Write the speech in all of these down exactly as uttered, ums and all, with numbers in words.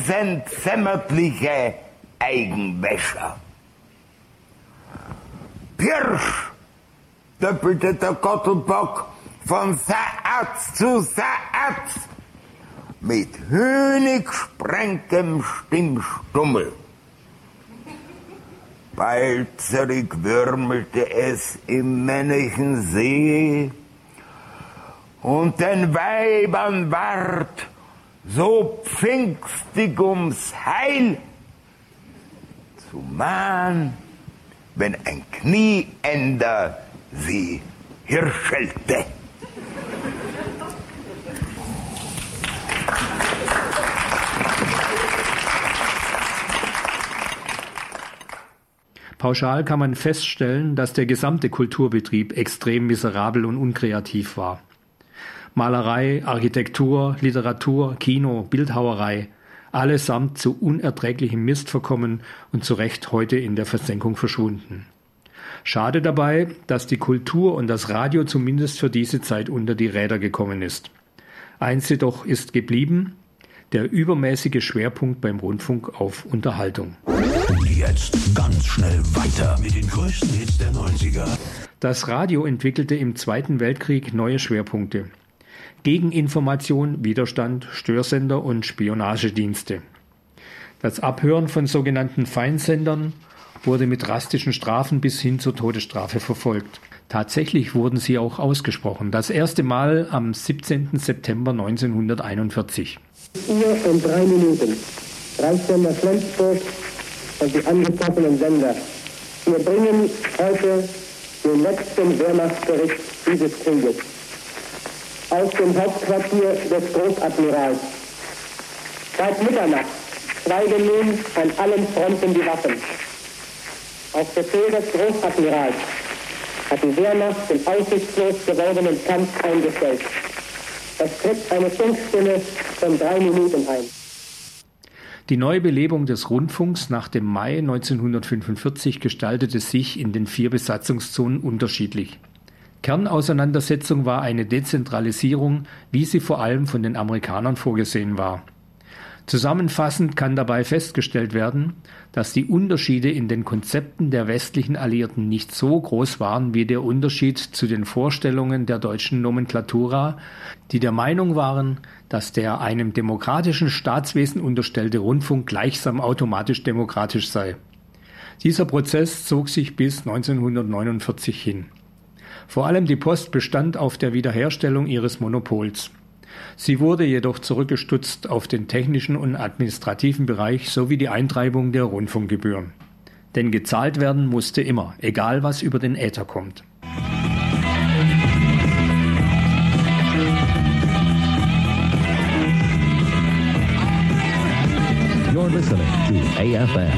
sind sämtliche Eigenwäscher. Pirsch, doppelte der Gottelbock von Saatz zu Saatz mit höhnig sprengtem Stimmstummel. Bald zurückwürmelte es im männlichen See und den Weibern ward so pfingstig ums Heil, zumal wenn ein Knieender sie hirschelte. Pauschal kann man feststellen, dass der gesamte Kulturbetrieb extrem miserabel und unkreativ war. Malerei, Architektur, Literatur, Kino, Bildhauerei, allesamt zu unerträglichem Mist verkommen und zu Recht heute in der Versenkung verschwunden. Schade dabei, dass die Kultur und das Radio zumindest für diese Zeit unter die Räder gekommen ist. Eins jedoch ist geblieben: der übermäßige Schwerpunkt beim Rundfunk auf Unterhaltung. Und jetzt ganz schnell weiter mit den größten Hits der neunziger. Das Radio entwickelte im Zweiten Weltkrieg neue Schwerpunkte: Gegeninformation, Widerstand, Störsender und Spionagedienste. Das Abhören von sogenannten Feindsendern wurde mit drastischen Strafen bis hin zur Todesstrafe verfolgt. Tatsächlich wurden sie auch ausgesprochen. Das erste Mal am siebzehnten September neunzehnhunderteinundvierzig. Uhr und drei Minuten. Reichssender Flensburg und die angeschlossenen Sender. Wir bringen heute den letzten Wehrmachtsbericht dieses Krieges. Aus dem Hauptquartier des Großadmirals. Seit Mitternacht schweigen nun an allen Fronten die Waffen. Auf Befehl des Großadmirals hat die Wehrmacht den aussichtslos gewordenen Kampf eingestellt. Es tritt eine Funkstille von drei Minuten ein. Die Neubelebung des Rundfunks nach dem Mai neunzehnhundertfünfundvierzig gestaltete sich in den vier Besatzungszonen unterschiedlich. Kernauseinandersetzung war eine Dezentralisierung, wie sie vor allem von den Amerikanern vorgesehen war. Zusammenfassend kann dabei festgestellt werden, dass die Unterschiede in den Konzepten der westlichen Alliierten nicht so groß waren wie der Unterschied zu den Vorstellungen der deutschen Nomenklatura, die der Meinung waren, dass der einem demokratischen Staatswesen unterstellte Rundfunk gleichsam automatisch demokratisch sei. Dieser Prozess zog sich bis neunzehnhundertneunundvierzig hin. Vor allem die Post bestand auf der Wiederherstellung ihres Monopols. Sie wurde jedoch zurückgestutzt auf den technischen und administrativen Bereich sowie die Eintreibung der Rundfunkgebühren. Denn gezahlt werden musste immer, egal was über den Äther kommt. You're listening to A F M.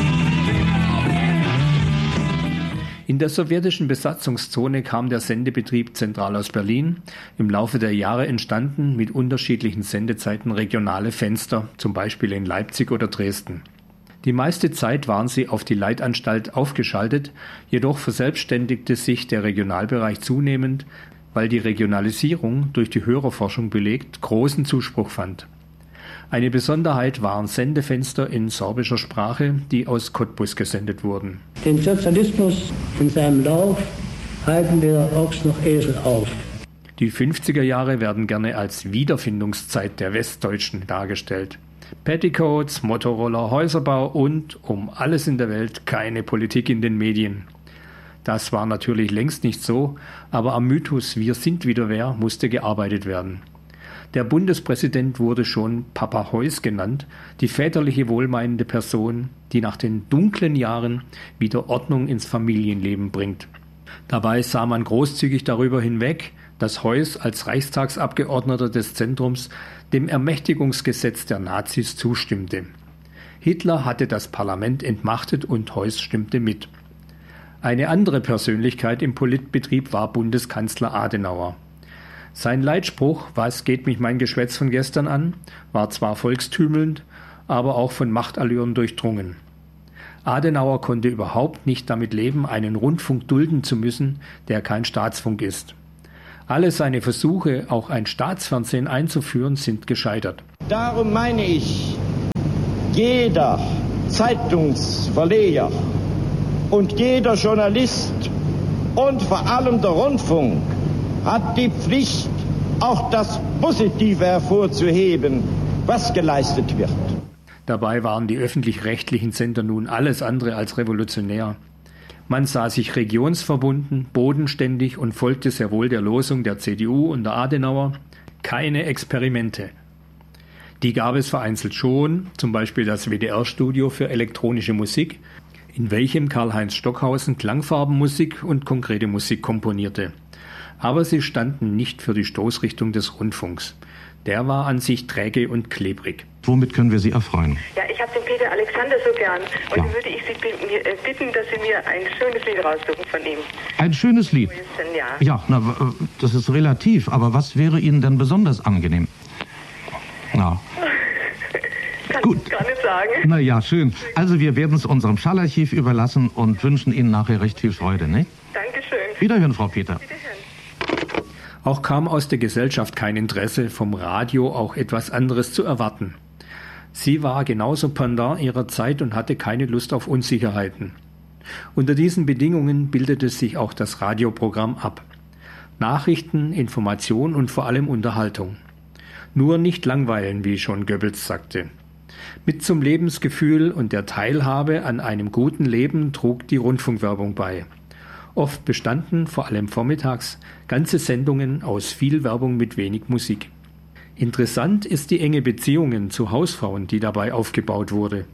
In der sowjetischen Besatzungszone kam der Sendebetrieb zentral aus Berlin. Im Laufe der Jahre entstanden mit unterschiedlichen Sendezeiten regionale Fenster, zum Beispiel in Leipzig oder Dresden. Die meiste Zeit waren sie auf die Leitanstalt aufgeschaltet, jedoch verselbstständigte sich der Regionalbereich zunehmend, weil die Regionalisierung, durch die Hörerforschung belegt, großen Zuspruch fand. Eine Besonderheit waren Sendefenster in sorbischer Sprache, die aus Cottbus gesendet wurden. Den Sozialismus in seinem Lauf halten weder Ochs noch Esel auf. Die fünfziger Jahre werden gerne als Wiederfindungszeit der Westdeutschen dargestellt. Petticoats, Motorroller, Häuserbau und, um alles in der Welt, keine Politik in den Medien. Das war natürlich längst nicht so, aber am Mythos Wir sind wieder wer musste gearbeitet werden. Der Bundespräsident wurde schon Papa Heuss genannt, die väterliche wohlmeinende Person, die nach den dunklen Jahren wieder Ordnung ins Familienleben bringt. Dabei sah man großzügig darüber hinweg, dass Heuss als Reichstagsabgeordneter des Zentrums dem Ermächtigungsgesetz der Nazis zustimmte. Hitler hatte das Parlament entmachtet und Heuss stimmte mit. Eine andere Persönlichkeit im Politbetrieb war Bundeskanzler Adenauer. Sein Leitspruch, was geht mich mein Geschwätz von gestern an, war zwar volkstümelnd, aber auch von Machtallüren durchdrungen. Adenauer konnte überhaupt nicht damit leben, einen Rundfunk dulden zu müssen, der kein Staatsfunk ist. Alle seine Versuche, auch ein Staatsfernsehen einzuführen, sind gescheitert. Darum meine ich, Jeder Zeitungsverleger und jeder Journalist und vor allem der Rundfunk hat die Pflicht, auch das Positive hervorzuheben, was geleistet wird. Dabei waren die öffentlich-rechtlichen Sender nun alles andere als revolutionär. Man sah sich regionsverbunden, bodenständig und folgte sehr wohl der Losung der C D U und der Adenauer: keine Experimente. Die gab es vereinzelt schon, zum Beispiel das W D R-Studio für elektronische Musik, in welchem Karl-Heinz Stockhausen Klangfarbenmusik und konkrete Musik komponierte. Aber sie standen nicht für die Stoßrichtung des Rundfunks. Der war an sich träge und klebrig. Womit können wir Sie erfreuen? Ja, ich habe den Peter Alexander so gern. Und ja. würde ich Sie bitten, dass Sie mir ein schönes Lied raussuchen von ihm. Ein schönes Lied? Ja, ja na, das ist relativ. Aber was wäre Ihnen denn besonders angenehm? Na. Kann Gut. ich gar nicht sagen. Na ja, schön. Also wir werden es unserem Schallarchiv überlassen und wünschen Ihnen nachher recht viel Freude, ne? Dankeschön. Wiederhören, Frau Peter. Wiederhören. Auch kam aus der Gesellschaft kein Interesse, vom Radio auch etwas anderes zu erwarten. Sie war genauso Pendant ihrer Zeit und hatte keine Lust auf Unsicherheiten. Unter diesen Bedingungen bildete sich auch das Radioprogramm ab. Nachrichten, Information und vor allem Unterhaltung. Nur nicht langweilen, wie schon Goebbels sagte. Mit zum Lebensgefühl und der Teilhabe an einem guten Leben trug die Rundfunkwerbung bei. Oft bestanden, vor allem vormittags, ganze Sendungen aus viel Werbung mit wenig Musik. Interessant ist die enge Beziehung zu Hausfrauen, die dabei aufgebaut wurde.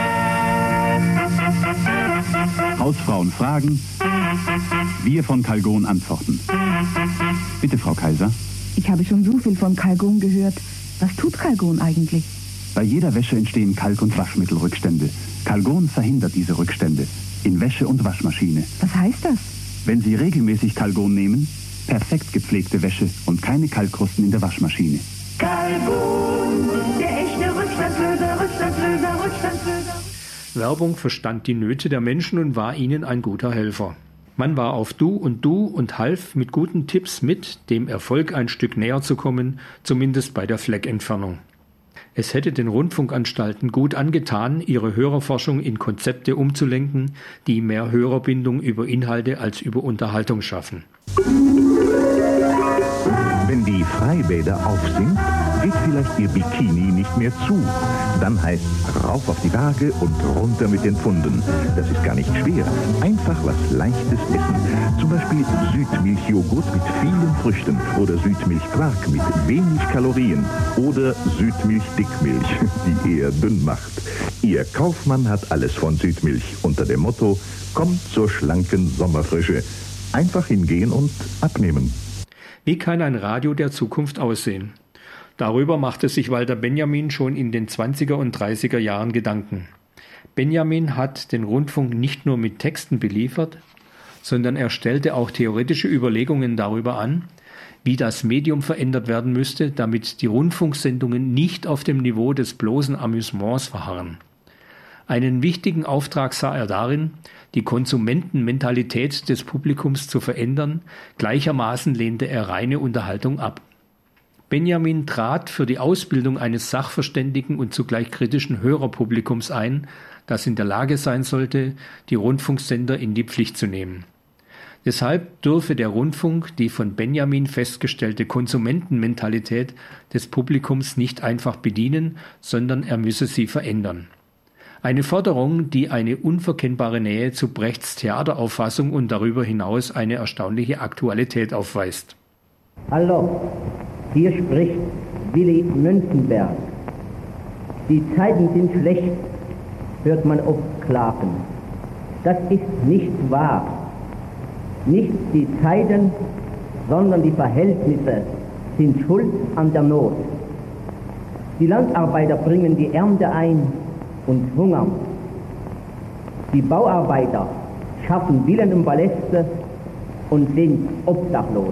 Hausfrauen fragen, wir von Calgon antworten. Bitte, Frau Kaiser. Ich habe schon so viel von Calgon gehört. Was tut Calgon eigentlich? Bei jeder Wäsche entstehen Kalk- und Waschmittelrückstände. Calgon verhindert diese Rückstände. In Wäsche und Waschmaschine. Was heißt das? Wenn Sie regelmäßig Calgon nehmen, perfekt gepflegte Wäsche und keine Kalkkrusten in der Waschmaschine. Calgon, der echte Rückstandslöser, Rückstandslöser, Rückstandslöser. Werbung verstand die Nöte der Menschen und war ihnen ein guter Helfer. Man war auf Du und Du und half mit guten Tipps mit, dem Erfolg ein Stück näher zu kommen, zumindest bei der Fleckentfernung. Es hätte den Rundfunkanstalten gut angetan, ihre Hörerforschung in Konzepte umzulenken, die mehr Hörerbindung über Inhalte als über Unterhaltung schaffen. Wenn die Freibäder auf sind, geht vielleicht Ihr Bikini nicht mehr zu. Dann heißt es rauf auf die Waage und runter mit den Pfunden. Das ist gar nicht schwer. Einfach was Leichtes essen. Zum Beispiel Südmilchjoghurt mit vielen Früchten oder Südmilchquark mit wenig Kalorien oder Südmilch-Dickmilch, die eher dünn macht. Ihr Kaufmann hat alles von Südmilch unter dem Motto: Kommt zur schlanken Sommerfrische. Einfach hingehen und abnehmen. Wie kann ein Radio der Zukunft aussehen? Darüber machte sich Walter Benjamin schon in den zwanziger und dreißiger Jahren Gedanken. Benjamin hat den Rundfunk nicht nur mit Texten beliefert, sondern er stellte auch theoretische Überlegungen darüber an, wie das Medium verändert werden müsste, damit die Rundfunksendungen nicht auf dem Niveau des bloßen Amüsements verharren. Einen wichtigen Auftrag sah er darin, die Konsumentenmentalität des Publikums zu verändern, gleichermaßen lehnte er reine Unterhaltung ab. Benjamin trat für die Ausbildung eines sachverständigen und zugleich kritischen Hörerpublikums ein, das in der Lage sein sollte, die Rundfunksender in die Pflicht zu nehmen. Deshalb dürfe der Rundfunk die von Benjamin festgestellte Konsumentenmentalität des Publikums nicht einfach bedienen, sondern er müsse sie verändern. Eine Forderung, die eine unverkennbare Nähe zu Brechts Theaterauffassung und darüber hinaus eine erstaunliche Aktualität aufweist. Hallo, hier spricht Willi Münzenberg. Die Zeiten sind schlecht, hört man oft klagen. Das ist nicht wahr. Nicht die Zeiten, sondern die Verhältnisse sind schuld an der Not. Die Landarbeiter bringen die Ernte ein und hungern. Die Bauarbeiter schaffen Villen und Paläste und sind obdachlos.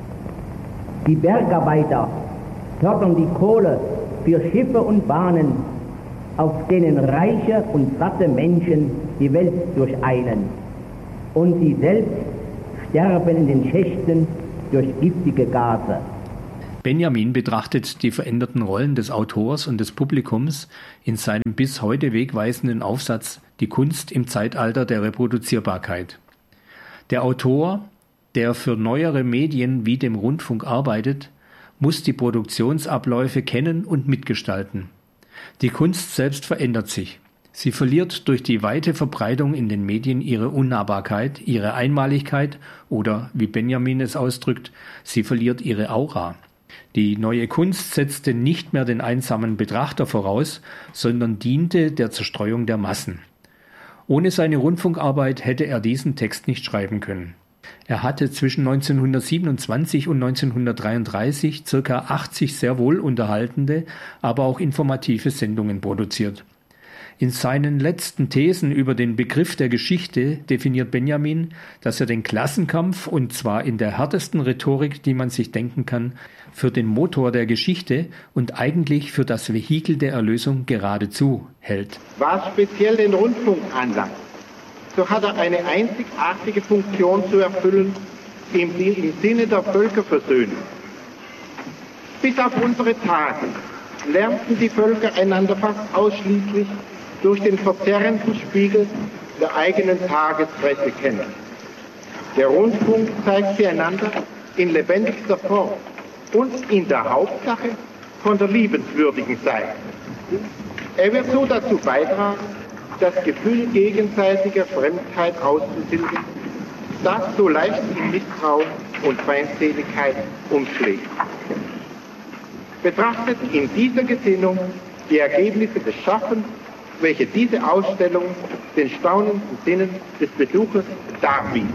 Die Bergarbeiter fördern die Kohle für Schiffe und Bahnen, auf denen reiche und satte Menschen die Welt durcheilen. Und sie selbst sterben in den Schächten durch giftige Gase. Benjamin betrachtet die veränderten Rollen des Autors und des Publikums in seinem bis heute wegweisenden Aufsatz »Die Kunst im Zeitalter der Reproduzierbarkeit«. Der Autor, der für neuere Medien wie dem Rundfunk arbeitet, muss die Produktionsabläufe kennen und mitgestalten. Die Kunst selbst verändert sich. Sie verliert durch die weite Verbreitung in den Medien ihre Unnahbarkeit, ihre Einmaligkeit oder, wie Benjamin es ausdrückt, sie verliert ihre Aura. Die neue Kunst setzte nicht mehr den einsamen Betrachter voraus, sondern diente der Zerstreuung der Massen. Ohne seine Rundfunkarbeit hätte er diesen Text nicht schreiben können. Er hatte zwischen neunzehnhundertsiebenundzwanzig und neunzehnhundertdreiunddreißig circa achtzig sehr wohl unterhaltende, aber auch informative Sendungen produziert. In seinen letzten Thesen über den Begriff der Geschichte definiert Benjamin, dass er den Klassenkampf, und zwar in der härtesten Rhetorik, die man sich denken kann, für den Motor der Geschichte und eigentlich für das Vehikel der Erlösung geradezu hält. Was speziell den Rundfunk anlangt, so hat er eine einzigartige Funktion zu erfüllen im, im Sinne der Völkerversöhnung. Bis auf unsere Tage lernten die Völker einander fast ausschließlich durch den verzerrenden Spiegel der eigenen Tagespresse kennen. Der Rundfunk zeigt sie einander in lebendigster Form und in der Hauptsache von der liebenswürdigen Seite. Er wird so dazu beitragen, das Gefühl gegenseitiger Fremdheit auszutilgen, das so leicht in Misstrauen und Feindseligkeit umschlägt. Betrachtet in dieser Gesinnung die Ergebnisse des Schaffens, welche diese Ausstellung den staunenden Sinnen des Besuchers darbietet.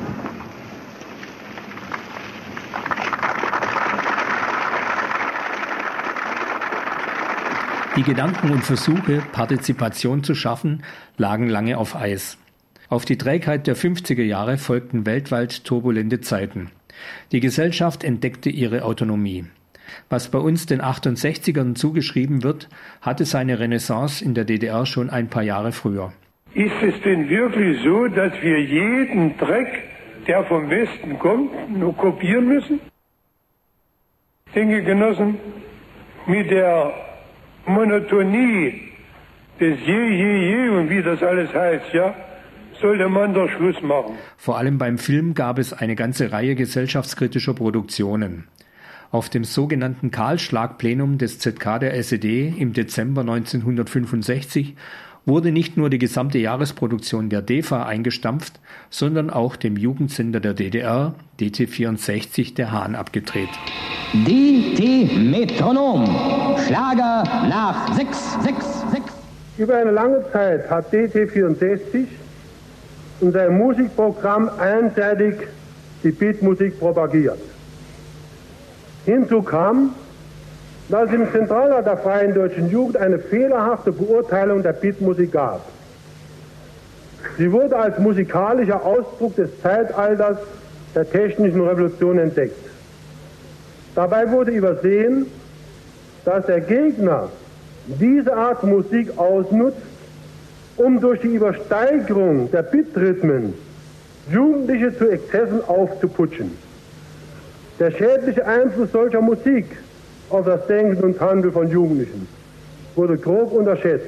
Die Gedanken und Versuche, Partizipation zu schaffen, lagen lange auf Eis. Auf die Trägheit der fünfziger Jahre folgten weltweit turbulente Zeiten. Die Gesellschaft entdeckte ihre Autonomie. Was bei uns den achtundsechzigern zugeschrieben wird, hatte seine Renaissance in der D D R schon ein paar Jahre früher. Ist es denn wirklich so, dass wir jeden Dreck, der vom Westen kommt, nur kopieren müssen? Ich denke, Genossen, mit der Monotonie des Je, Je, Je und wie das alles heißt, ja, sollte man doch Schluss machen. Vor allem beim Film gab es eine ganze Reihe gesellschaftskritischer Produktionen. Auf dem sogenannten Kahlschlag-Plenum des Z K der S E D im Dezember neunzehnhundertfünfundsechzig wurde nicht nur die gesamte Jahresproduktion der D E F A eingestampft, sondern auch dem Jugendsender der D D R, D T vierundsechzig, der Hahn abgedreht. D T Metronom, Schlager nach sechs sechs sechs. Über eine lange Zeit hat D T vierundsechzig in seinem Musikprogramm einseitig die Beatmusik propagiert. Hinzu kam, dass es im Zentralrat der Freien Deutschen Jugend eine fehlerhafte Beurteilung der Beatmusik gab. Sie wurde als musikalischer Ausdruck des Zeitalters der technischen Revolution entdeckt. Dabei wurde übersehen, dass der Gegner diese Art Musik ausnutzt, um durch die Übersteigerung der Bitrhythmen Jugendliche zu Exzessen aufzuputschen. Der schädliche Einfluss solcher Musik auf das Denken und Handeln von Jugendlichen wurde grob unterschätzt.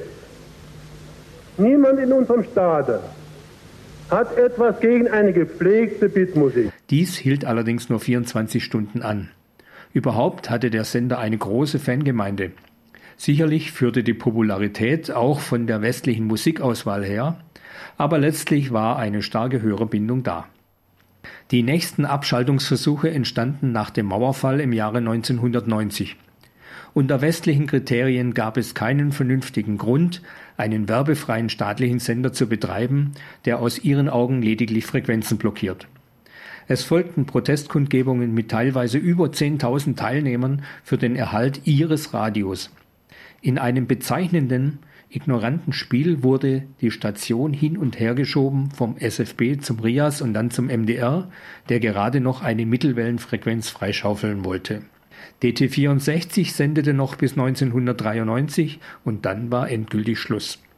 Niemand in unserem Staate hat etwas gegen eine gepflegte Beatmusik. Dies hielt allerdings nur vierundzwanzig Stunden an. Überhaupt hatte der Sender eine große Fangemeinde. Sicherlich führte die Popularität auch von der westlichen Musikauswahl her, aber letztlich war eine starke Hörerbindung da. Die nächsten Abschaltungsversuche entstanden nach dem Mauerfall im Jahre neunzehnhundertneunzig. Unter westlichen Kriterien gab es keinen vernünftigen Grund, einen werbefreien staatlichen Sender zu betreiben, der aus ihren Augen lediglich Frequenzen blockiert. Es folgten Protestkundgebungen mit teilweise über zehntausend Teilnehmern für den Erhalt ihres Radios. In einem bezeichnenden, ignoranten Spiel wurde die Station hin und her geschoben vom S F B zum R I A S und dann zum M D R, der gerade noch eine Mittelwellenfrequenz freischaufeln wollte. D T vierundsechzig sendete noch bis neunzehnhundertdreiundneunzig und dann war endgültig Schluss.